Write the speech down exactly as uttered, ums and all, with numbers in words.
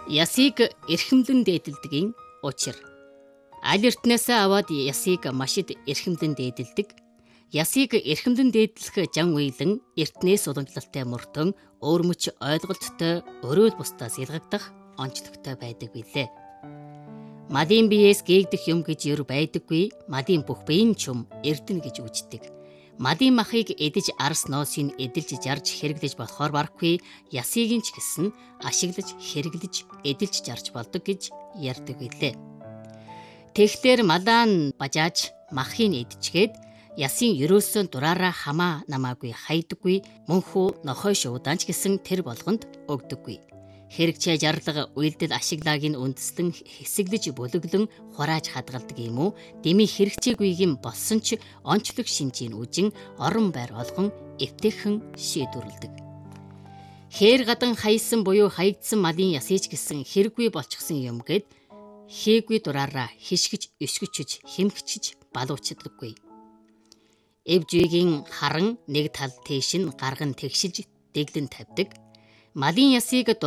Ясыг эрхэмлэн дээдэлдгийн учир. Аль эртнээсээ аваад ясыг маш их эрхэмлэн дээдэлдэг. Ясыг эрхэмлэн дээдлэх жан уйлан эртнээс уламжлалтай мөртөн өөрмөч ойлголттой өрөөл бусдаас ялгагдах онцлогтой байдаг билээ. Мадийн биеэс гээгдэх юм гэж ер байдаггүй. Мадийн бүх биеийн чум эрдэнэ гэж үздэг. Мадийн махыг эдэж арс ноосыг эдэлж жарж хэрэглэж болохоор барахгүй, ясыг нь ч гэсэн ашиглаж хэрэглэж эдэлж жарж болдог гэж ярьдаг билээ. Тэгэхээр малаа нь бажааж махыг эдчгээд ясын ерөөсөн дураараа хамаа намаагүй хайдаггүй, мөнхөө нохой шуудаан ч гэсэн тэр болгонд өгдөггүй. Хэрэгчээ жарлага уйлдэл ашиглагийг нь үндэслэн хэсэглэж бүлэглэн хурааж хадгалдаг юм уу? Дэмий хэрэгцээгүйг юм болсон ч онцлог шинжийн үжин орон байр олгон эвтэйхэн шийдвэрлэдэг. Хээр гадан хайсан буюу хаягдсан малын ясыч гэсэн хэрэггүй болчихсон юм гээд хийгүй дураараа хишгэж, өсгөчж, хэмгчж балуучдаггүй. Эвжүйгийн харан нэг тал тийш нь гарган тэгшилж дэглэн тавьдаг. Малын ясыг